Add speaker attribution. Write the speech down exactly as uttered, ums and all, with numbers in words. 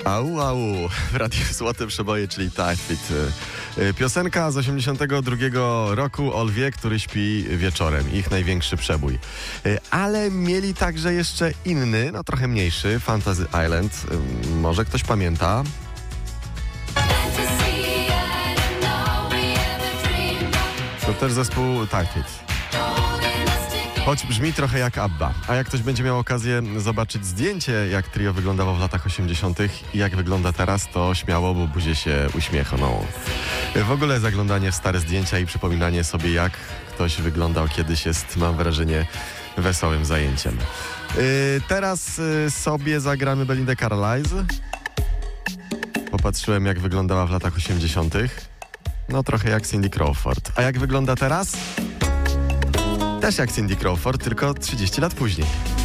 Speaker 1: Au, au, w Radiu Złote Przeboje, czyli Tight Fit. Piosenka z osiemdziesiątego drugiego roku, Olwie, który śpi wieczorem. Ich największy przebój. Ale mieli także jeszcze inny, no trochę mniejszy, Fantasy Island. Może ktoś pamięta? To też zespół Tight Fit. Choć brzmi trochę jak ABBA. A jak ktoś będzie miał okazję zobaczyć zdjęcie, jak trio wyglądało w latach osiemdziesiątych i jak wygląda teraz, to śmiało, bo buzie się uśmiechną. W ogóle zaglądanie w stare zdjęcia i przypominanie sobie, jak ktoś wyglądał kiedyś, jest, mam wrażenie, wesołym zajęciem. Yy, teraz yy, sobie zagramy Belindę Carlisle. Popatrzyłem, jak wyglądała w latach osiemdziesiątych. No trochę jak Cindy Crawford. A jak wygląda teraz? Też jak Cindy Crawford, tylko trzydzieści lat później.